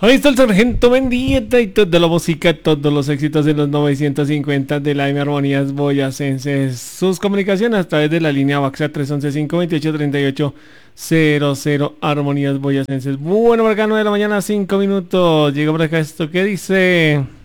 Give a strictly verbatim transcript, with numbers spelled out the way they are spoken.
Ahí está el Sargento Mendieta y toda la música, todos los éxitos de los novecientos cincuenta de la M Armonías Boyacenses. Sus comunicaciones a través de la línea WhatsApp tres once, cinco veintiocho, treinta y ocho cero cero Armonías Boyacenses. Bueno, por acá nueve de la mañana, cinco minutos. Llega por acá esto que dice...